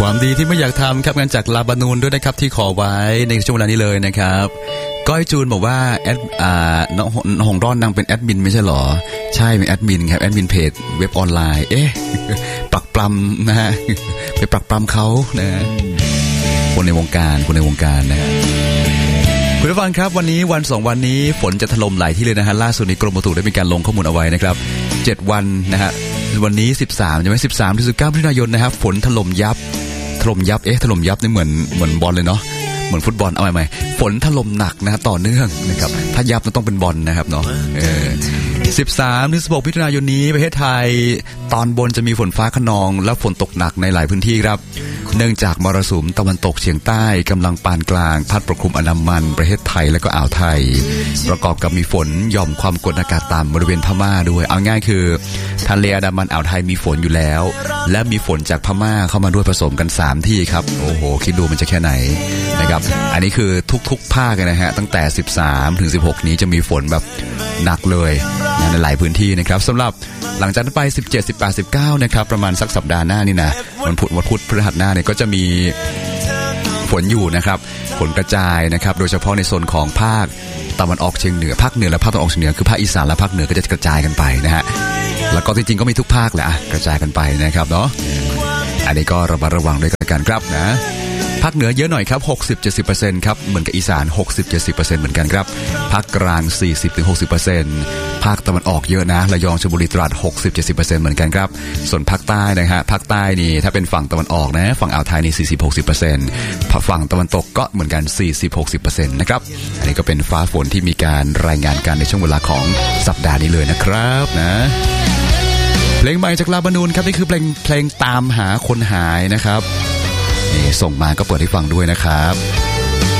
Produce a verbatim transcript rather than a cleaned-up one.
ความดีที่ไม่อยากทำครับงานจากลาบานูนด้วยนะครับที่ขอไว้ในช่วงเวลานี้เลยนะครับก้อยจูนบอกว่าแอดอ่าน้องหงร่อนนางเป็นแอดมินไม่ใช่หรอใช่เป็นแอดมินครับแอดมินเพจเว็บออนไลน์เอ๊ะปลักปลำนะฮะไปปลักปลำเขานะฮะคนในวงการคนในวงการนะฮะคุณผู้ฟังครับวันนี้วันสองวันนี้ฝนจะถล่มหลายที่เลยนะฮะล่าสุดนี้กรมอุตุได้มีการลงข้อมูลเอาไว้นะครับเจ็ดวันนะฮะวันนี้สิบสามใช่ไหมสิบสามถึงสิบเก้ามิถุนายนนะครับฝนถล่มยับถล่มยับเอ๊ะถล่มยับนี่เหมือนเหมือนบอลเลยเนาะเหมือนฟุตบอลเอาใหม่ๆฝนถล่มหนักนะฮะต่อเนื่องนะครับถ้ายับมันต้องเป็นบอลนะครับเนาะเออสิบสามถึงสิบหกมิถุนายนนี้ประเทศไทยตอนบนจะมีฝนฟ้าคะนองและฝนตกหนักในหลายพื้นที่ครับเนื่องจากมรสุมตะวันตกเฉียงใต้กำลังปานกลางพัดปกคลุมอันดามันประเทศไทยและก็อ่าวไทยประกอบกับมีฝนหย่อมความกดอากาศต่ำบริเวณพม่าด้วยเอาง่ายคือทะเลอันดามันอ่าวไทยมีฝนอยู่แล้วและมีฝนจากพม่าเข้ามาด้วยผสมกันสามที่ครับโอ้โหคิดดูมันจะแค่ไหนนะครับอันนี้คือทุกๆภาคนะฮะตั้งแต่สิบสามถึงสิบหกนี้จะมีฝนแบบหนักเลยในหลายพื้นที่นะครับสำหรับหลังจากนั้นไปสิบเจ็ด สิบแปด สิบเก้านะครับประมาณสักสัปดาห์หน้านี่นะวันพุธวันพุธพฤหัสหน้าเนี่ยก็จะมีฝนอยู่นะครับฝนกระจายนะครับโดยเฉพาะในโซนของภาคตะวันออกเฉียงเหนือภาคเหนือและภาคตะวันออกเฉียงเหนือคือภาคอีสานและภาคเหนือก็จะกระจายกันไปนะฮะแล้วก็จริงๆก็มีทุกภาคแหละกระจายกันไปนะครับเนาะอันนี้ก็ระมัดระวังด้วยกันครับนะภาคเหนือเยอะหน่อยครับ หกสิบถึงเจ็ดสิบเปอร์เซ็นต์ ครับเหมือนกับอีสาน หกสิบถึงเจ็ดสิบเปอร์เซ็นต์ เหมือนกันครับภาคกลาง สี่สิบถึงหกสิบเปอร์เซ็นต์ ภาคตะวันออกเยอะนะระยองชลบุรีตราด หกสิบถึงเจ็ดสิบเปอร์เซ็นต์ เหมือนกันครับส่วนภาคใต้นะฮะภาคใต้นี่ถ้าเป็นฝั่งตะวันออกนะฝั่งอ่าวไทยนี่ สี่สิบถึงหกสิบเปอร์เซ็นต์ ฝั่งตะวันตกก็เหมือนกัน สี่สิบถึงหกสิบเปอร์เซ็นต์ นะครับอันนี้ก็เป็นฟ้าฝนที่มีการรายงานกันในช่วงเวลาของสัปดาห์นี้เลยนะครับนะเพลงใหม่จากลาบานูนครับนี่คือเพลงเพลงตามหาคนหายนะครับนี่ส่งมาก็เปิดให้ฟังด้วยนะครับ